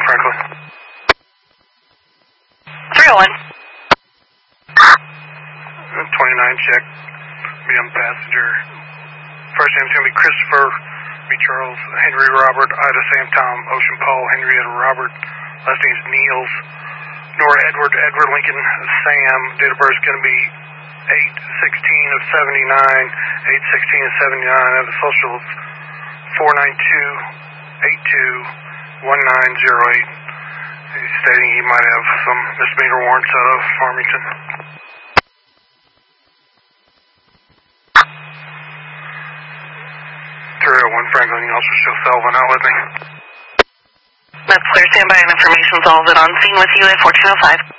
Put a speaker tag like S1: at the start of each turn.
S1: Franklin.
S2: 301.
S1: 29, check. Be on passenger. First name's going to be Christopher, B. Charles, Henry Robert, Ida Sam Tom, Ocean Paul, Henrietta Robert. Last name's Niels. Nora Edward, Edward Lincoln, Sam. Date of birth is going to be 8/16 of 79, 8/16 of 79. Have a social of 492-82-1908. He's stating he might have some misdemeanor warrants out of Farmington. Franklin, you also show Selvin out with me.
S2: That's clear. Stand by and information's all good on scene with you at 1405.